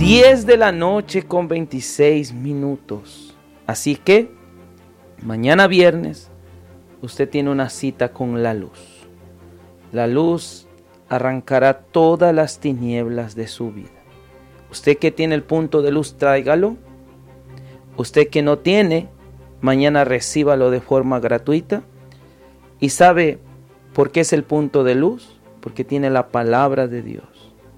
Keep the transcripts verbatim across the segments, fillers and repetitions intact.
diez de la noche con veintiséis minutos. Así que mañana viernes usted tiene una cita con la luz. La luz arrancará todas las tinieblas de su vida. Usted que tiene el punto de luz, tráigalo. Usted que no tiene, mañana recíbalo de forma gratuita. ¿Y sabe por qué es el punto de luz? Porque tiene la palabra de Dios.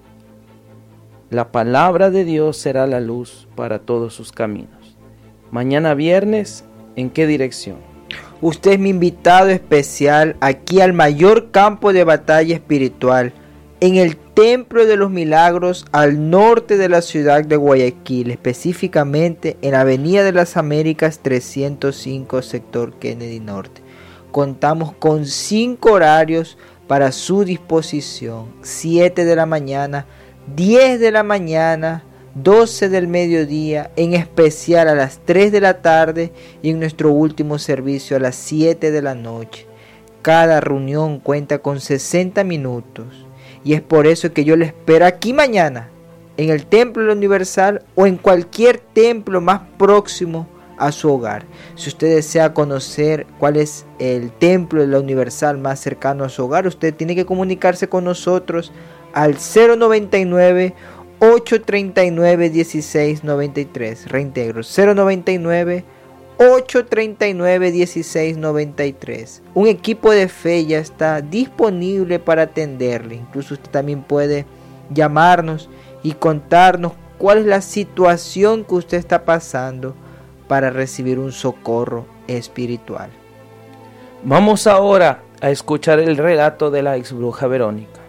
La palabra de Dios será la luz para todos sus caminos. Mañana viernes, ¿en qué dirección? Usted es mi invitado especial aquí al mayor campo de batalla espiritual, en el Templo de los Milagros, al norte de la ciudad de Guayaquil, específicamente en la Avenida de las Américas trescientos cinco, sector Kennedy Norte. Contamos con cinco horarios para su disposición: siete de la mañana, diez de la mañana, doce del mediodía, en especial a las tres de la tarde y en nuestro último servicio a las siete de la noche. Cada reunión cuenta con sesenta minutos y es por eso que yo le espero aquí mañana en el Templo de la Universal o en cualquier templo más próximo a su hogar. Si usted desea conocer cuál es el Templo de la Universal más cercano a su hogar, usted tiene que comunicarse con nosotros al cero noventa y nueve, ocho treinta y nueve, dieciséis noventa y tres. Reintegro, cero noventa y nueve, ocho treinta y nueve, dieciséis noventa y tres. Un equipo de fe ya está disponible para atenderle. Incluso usted también puede llamarnos y contarnos cuál es la situación que usted está pasando para recibir un socorro espiritual. Vamos ahora a escuchar el relato de la ex bruja Verónica.